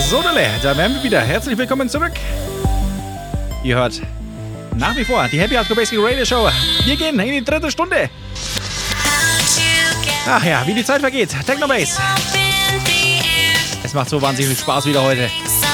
So, da wären wir wieder. Herzlich willkommen zurück. Ihr hört nach wie vor die Happy Hardcore Basic Radio Show. Wir gehen in die 3. Stunde. Ach ja, wie die Zeit vergeht. Techno Bass. Es macht so wahnsinnig viel Spaß wieder heute.